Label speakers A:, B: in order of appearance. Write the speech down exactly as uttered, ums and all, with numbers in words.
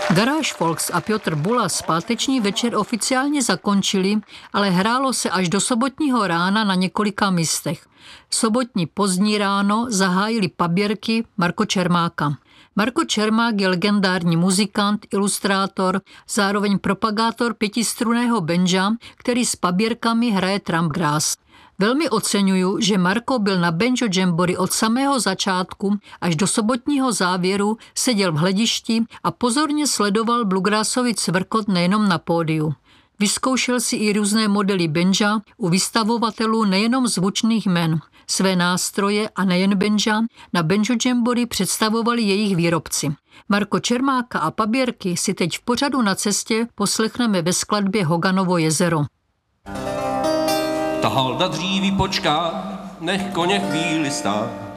A: Garage Folks a Piotr Bulas páteční večer oficiálně zakončili, ale hrálo se až do sobotního rána na několika místech. Sobotní pozdní ráno zahájili paběrky Marko Čermáka. Marko Čermák je legendární muzikant, ilustrátor, zároveň propagátor pětistrunného banja, který s paběrkami hraje trumpgrass. Velmi oceňuju, že Marko byl na Banjo Jamboree od samého začátku až do sobotního závěru, seděl v hledišti a pozorně sledoval bluegrassovi cvrkot nejenom na pódiu. Vyzkoušel si i různé modely banja u vystavovatelů nejenom zvučných jmen. Své nástroje a nejen banja na Banjo Jamboree představovali jejich výrobci. Marko Čermáka a paběrky si teď v pořadu Na cestě poslechneme ve skladbě Hoganovo jezero.
B: Ta halda dříví počká, nech koně chvíli stát.